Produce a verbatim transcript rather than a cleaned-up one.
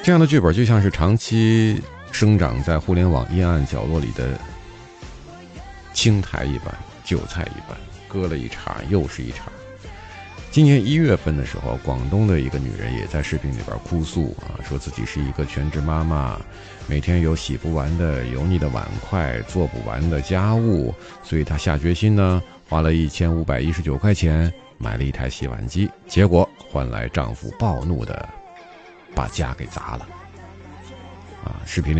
这样的剧本就像是长期生长在互联网阴暗角落里的青苔一般，韭菜一般，割了一茬又是一茬。今年一月份的时候，广东的一个女人也在视频里边哭诉啊，说自己是一个全职妈妈，每天有洗不完的油腻的碗筷，做不完的家务，所以她下决心呢，花了一千五百一十九块钱买了一台洗碗机，结果换来丈夫暴怒的把家给砸了。啊，视频里